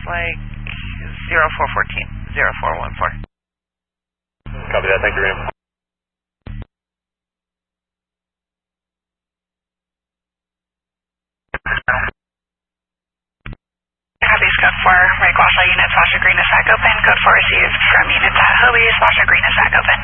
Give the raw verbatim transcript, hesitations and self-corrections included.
like zero four fourteen, zero four one four. Copy that, thank you, Reno. Copy, code four, right Wausau unit, Sasha Green is back open. Code four received from unit to Hobie, Sasha Green is back open.